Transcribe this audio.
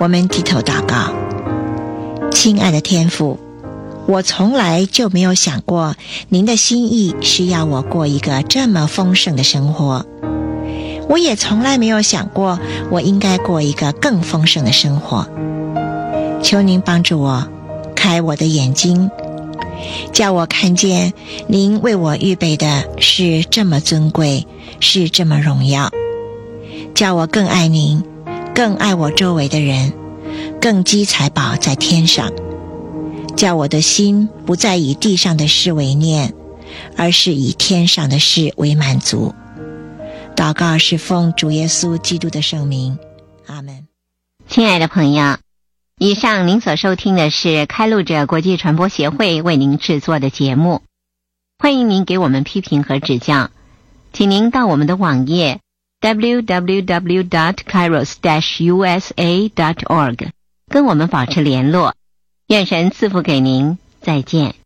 我们低头祷告。亲爱的天父，我从来就没有想过您的心意是要我过一个这么丰盛的生活，我也从来没有想过我应该过一个更丰盛的生活。求您帮助我，开我的眼睛，叫我看见您为我预备的是这么尊贵，是这么荣耀，叫我更爱您，更爱我周围的人，更积财宝在天上，叫我的心不再以地上的事为念，而是以天上的事为满足。祷告是奉主耶稣基督的圣名，阿们。 亲爱的朋友，以上您所收听的是开路者国际传播协会为您制作的节目，欢迎您给我们批评和指教，请您到我们的网页 www.kairos-usa.org 跟我们保持联络。愿神赐福给您，再见。